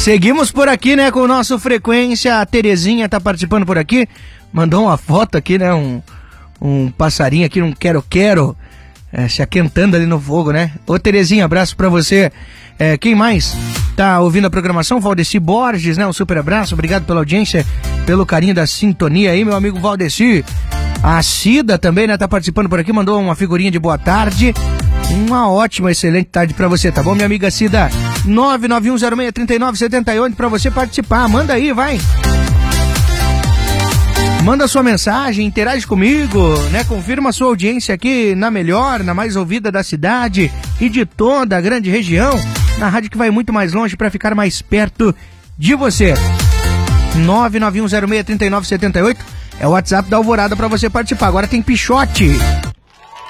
Seguimos por aqui, né, com o nosso Frequência. A Terezinha tá participando por aqui. Mandou uma foto aqui, né, um passarinho aqui, um quero-quero, se aquentando ali no fogo, né? Ô Terezinha, abraço pra você. Quem mais tá ouvindo a programação? Valdeci Borges, né, um super abraço. Obrigado pela audiência, pelo carinho da sintonia aí, meu amigo Valdeci. A Cida também, né, tá participando por aqui, mandou uma figurinha de boa tarde. Uma ótima, excelente tarde pra você, tá bom, minha amiga Cida? 991063978 pra você participar. Manda aí, vai. Manda sua mensagem, interage comigo, né? Confirma a sua audiência aqui na melhor, na mais ouvida da cidade e de toda a grande região, na rádio que vai muito mais longe pra ficar mais perto de você. 991063978 é o WhatsApp da Alvorada pra você participar. Agora tem Pichote.